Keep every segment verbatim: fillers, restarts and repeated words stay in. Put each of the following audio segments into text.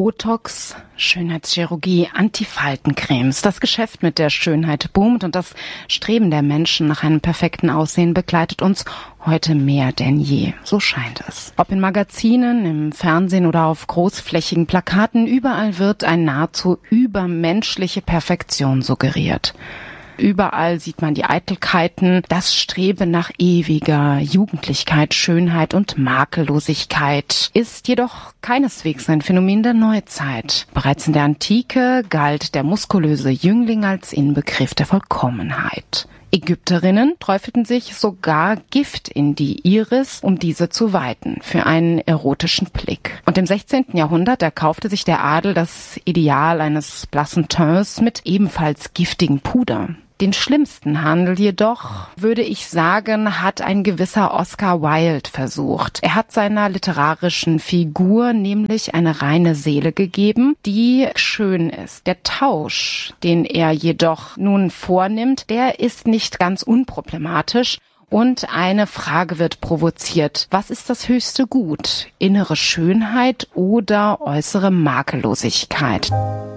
Botox, Schönheitschirurgie, Antifaltencremes. Das Geschäft mit der Schönheit boomt und das Streben der Menschen nach einem perfekten Aussehen begleitet uns heute mehr denn je. So scheint es. Ob in Magazinen, im Fernsehen oder auf großflächigen Plakaten, überall wird eine nahezu übermenschliche Perfektion suggeriert. Überall sieht man die Eitelkeiten, das Streben nach ewiger Jugendlichkeit, Schönheit und Makellosigkeit ist jedoch keineswegs ein Phänomen der Neuzeit. Bereits in der Antike galt der muskulöse Jüngling als Inbegriff der Vollkommenheit. Ägypterinnen träufelten sich sogar Gift in die Iris, um diese zu weiten, für einen erotischen Blick. Und im sechzehnten Jahrhundert erkaufte sich der Adel das Ideal eines blassen Teints mit ebenfalls giftigem Puder. Den schlimmsten Handel jedoch, würde ich sagen, hat ein gewisser Oscar Wilde versucht. Er hat seiner literarischen Figur nämlich eine reine Seele gegeben, die schön ist. Der Tausch, den er jedoch nun vornimmt, der ist nicht ganz unproblematisch. Und eine Frage wird provoziert. Was ist das höchste Gut? Innere Schönheit oder äußere Makellosigkeit?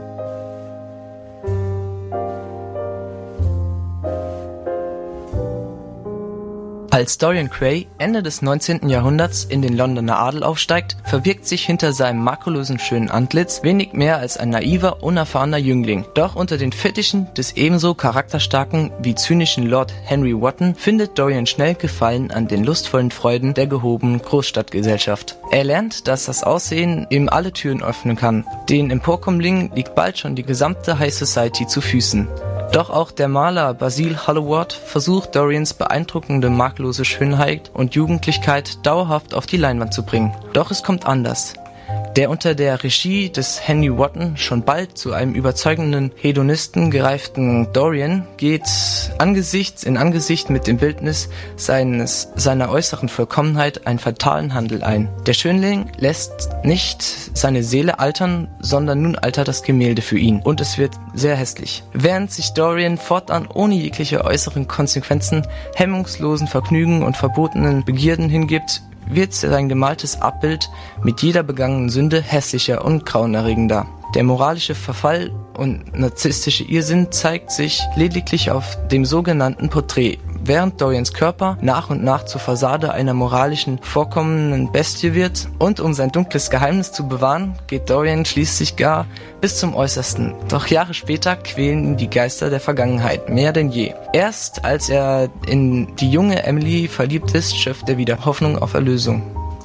Als Dorian Gray Ende des neunzehnten Jahrhunderts in den Londoner Adel aufsteigt, verbirgt sich hinter seinem makellosen schönen Antlitz wenig mehr als ein naiver, unerfahrener Jüngling. Doch unter den Fittichen des ebenso charakterstarken wie zynischen Lord Henry Wotton findet Dorian schnell Gefallen an den lustvollen Freuden der gehobenen Großstadtgesellschaft. Er lernt, dass das Aussehen ihm alle Türen öffnen kann. Den Emporkömmlingen liegt bald schon die gesamte High Society zu Füßen. Doch auch der Maler Basil Halloward versucht, Dorians beeindruckende makellose Schönheit und Jugendlichkeit dauerhaft auf die Leinwand zu bringen. Doch es kommt anders. Der unter der Regie des Henry Wotton schon bald zu einem überzeugenden Hedonisten gereiften Dorian geht angesichts in Angesicht mit dem Bildnis seines seiner äußeren Vollkommenheit einen fatalen Handel ein. Der Schönling lässt nicht seine Seele altern, sondern nun altert das Gemälde für ihn und es wird sehr hässlich. Während sich Dorian fortan ohne jegliche äußeren Konsequenzen hemmungslosen Vergnügen und verbotenen Begierden hingibt, wird sein gemaltes Abbild mit jeder begangenen Sünde hässlicher und grauenerregender. Der moralische Verfall und narzisstische Irrsinn zeigt sich lediglich auf dem sogenannten Porträt, während Dorians Körper nach und nach zur Fassade einer moralischen, vorkommenden Bestie wird. Und um sein dunkles Geheimnis zu bewahren, geht Dorian schließlich gar bis zum Äußersten. Doch Jahre später quälen ihn die Geister der Vergangenheit mehr denn je. Erst als er in die junge Emily verliebt ist, schöpft er wieder Hoffnung auf Erlösung.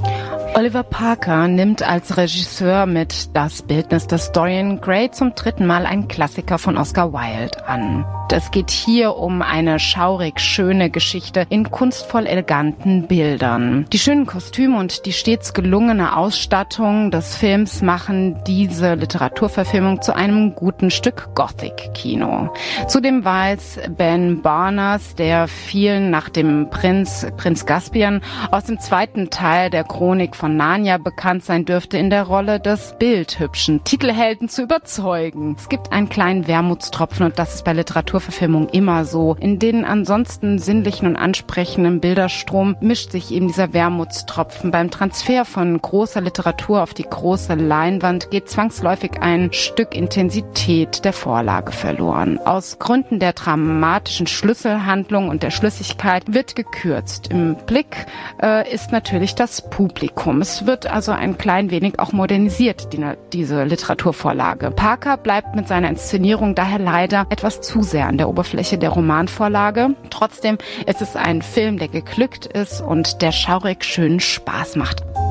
Oliver Parker nimmt als Regisseur mit Das Bildnis des Dorian Gray zum dritten Mal einen Klassiker von Oscar Wilde an. Es geht hier um eine schaurig schöne Geschichte in kunstvoll eleganten Bildern. Die schönen Kostüme und die stets gelungene Ausstattung des Films machen diese Literaturverfilmung zu einem guten Stück Gothic-Kino. Zudem weiß Ben Barnes, der vielen nach dem Prinz, Prinz Caspian aus dem zweiten Teil der Chronik von Narnia bekannt sein dürfte, in der Rolle des bildhübschen Titelhelden zu überzeugen. Es gibt einen kleinen Wermutstropfen und das ist bei Literaturverfilmung immer so. In den ansonsten sinnlichen und ansprechenden Bilderstrom mischt sich eben dieser Wermutstropfen. Beim Transfer von großer Literatur auf die große Leinwand geht zwangsläufig ein Stück Intensität der Vorlage verloren. Aus Gründen der dramatischen Schlüsselhandlung und der Schlüssigkeit wird gekürzt. Im Blick äh, ist natürlich das Publikum. Es wird also ein klein wenig auch modernisiert, die, diese Literaturvorlage. Parker bleibt mit seiner Inszenierung daher leider etwas zu sehr an der Oberfläche der Romanvorlage. Trotzdem ist es ein Film, der geglückt ist und der schaurig schön Spaß macht.